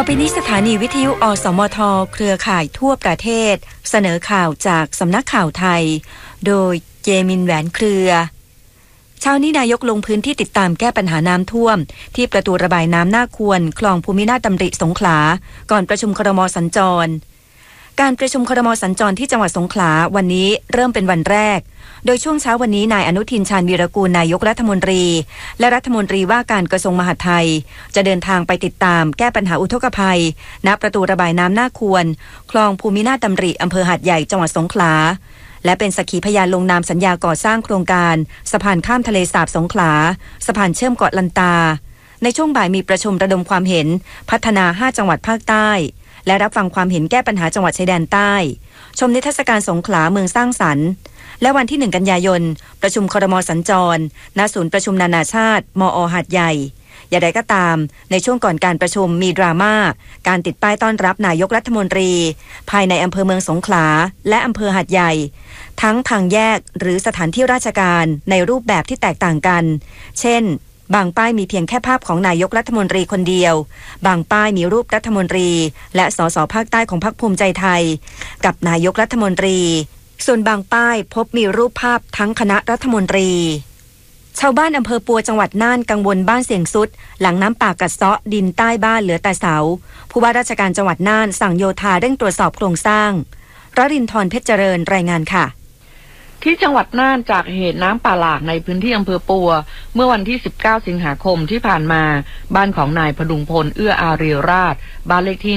อไปนี้สถานีวิทยุอสมทเครือข่ายทั่วประเทศเสนอข่าวจากสำนักข่าวไทยโดยเจมินแหวนเครือเช้านี้นายกลงพื้นที่ติดตามแก้ปัญหาน้ำท่วมที่ประตูระบายน้ำหน้าควรคลองภูมินาถดำริสงขลาก่อนประชุมครม.สัญจรการประชุมครม.สัญจรที่จังหวัดสงขลาวันนี้เริ่มเป็นวันแรกโดยช่วงเช้าวันนี้นายอนุทินชาญวีรกูลนายกรัฐมนตรีและรัฐมนตรีว่าการกระทรวงมหาดไทยจะเดินทางไปติดตามแก้ปัญหาอุทกภัยณประตูระบายน้ำหน้าควรคลองภูมินาถดำริอำเภอหาดใหญ่จังหวัดสงขลาและเป็นสักขีพยานลงนามสัญญาก่อสร้างโครงการสะพานข้ามทะเลสาบสงขลาสะพานเชื่อมเกาะลันตาในช่วงบ่ายมีประชุมระดมความเห็นพัฒนา5จังหวัดภาคใต้และรับฟังความเห็นแก้ปัญหาจังหวัดชายแดนใต้ชมนิทรรศการสงขลาเมืองสร้างสรรค์และวันที่1กันยายนประชุมครม.สัญจรณศูนย์ประชุมนานาชาติมอ.หาดใหญ่อย่างไรก็ตามในช่วงก่อนการประชุมมีดราม่าการติดป้ายต้อนรับนายกรัฐมนตรีภายในอำเภอเมืองสงขลาและอำเภอหาดใหญ่ทั้งทางแยกหรือสถานที่ราชการในรูปแบบที่แตกต่างกันเช่นบางป้ายมีเพียงแค่ภาพของนายกรัฐมนตรีคนเดียวบางป้ายมีรูปรัฐมนตรีและสสภาคใต้ของพรรคภูมิใจไทยกับนายกรัฐมนตรีส่วนบางป้ายพบมีรูปภาพทั้งคณะรัฐมนตรีชาวบ้านอำเภอปัวจังหวัดน่านกังวลบ้านเสี่ยงทรุดหลังน้ำป่ากัดเซาะดินใต้บ้านเหลือแต่เสาผู้ว่าราชการจังหวัดน่านสั่งโยธาเร่งตรวจสอบโครงสร้างรรินทร์เพชรเจริญรายงานค่ะที่จังหวัดน่านจากเหตุน้ำป่าหลากในพื้นที่อำเภอปัวเมื่อวันที่19สิงหาคมที่ผ่านมาบ้านของนายพดุงพลเอื้ออารีราชบ้านเลขที่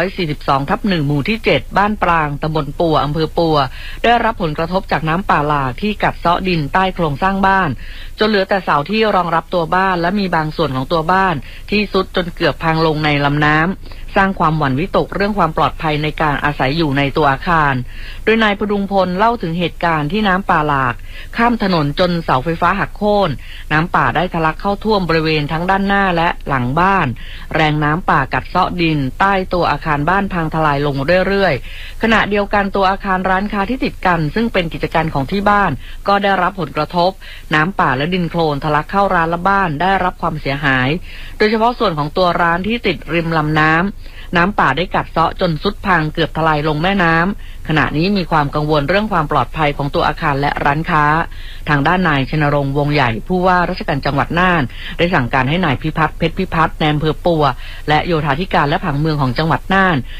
142/1หมู่ที่7บ้านปรางตำบลปัวอำเภอปัวได้รับผลกระทบจากน้ำป่าหลากที่กัดเซาะดินใต้โครงสร้างบ้านจนเหลือแต่เสาที่รองรับตัวบ้านและมีบางส่วนของตัวบ้านที่ทรุดจนเกือบพังลงในลำน้ำสร้างความหวั่นวิตกเรื่องความปลอดภัยในการอาศัยอยู่ในตัวอาคารโดยนายพดุงพลเล่าถึงเหตุการณ์ที่น้ำป่าหลากข้ามถนนจนเสาไฟฟ้าหักโค่นน้ำป่าได้ทะลักเข้าท่วมบริเวณทั้งด้านหน้าและหลังบ้านแรงน้ำป่ากัดเซาะดินใต้ตัวอาคารบ้านพังทลายลงเรื่อยๆขณะเดียวกันตัวอาคารร้านค้าที่ติดกันซึ่งเป็นกิจการของที่บ้านก็ได้รับผลกระทบน้ำป่าและดินโคลนทะลักเข้าร้านและบ้านได้รับความเสียหายโดยเฉพาะส่วนของตัวร้านที่ติดริมลำน้ำป่าได้กัดเซาะจนทรุดพังเกือบทลายลงแม่น้ำขณะนี้มีความกังวลเรื่องความปลอดภัยของตัวอาคารและร้านค้าทางด้านนายชนรงค์วงใหญ่ผู้ว่าราชการจังหวัดน่านได้สั่งการให้นายพิพัฒน์เพชรพิพัฒน์ในอำเภอปัวและโยธาธิการและผังเมืองของจังหวัดน่าน